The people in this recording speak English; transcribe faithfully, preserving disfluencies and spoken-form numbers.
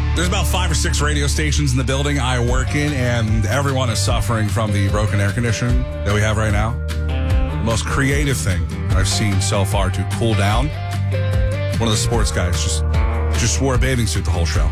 There's about five or six radio stations in the building I work in, and everyone is suffering from the broken air conditioning that we have right now. The most creative thing I've seen so far to cool down. One of the sports guys just just wore a bathing suit the whole show.